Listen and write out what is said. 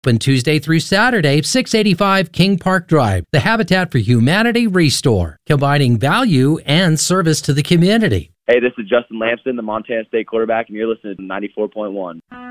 Open Tuesday through Saturday, 685 King Park Drive, the Habitat for Humanity Restore, combining value and service to the community. Hey, this is Justin Lamson, the Montana State quarterback, and you're listening to 94.1.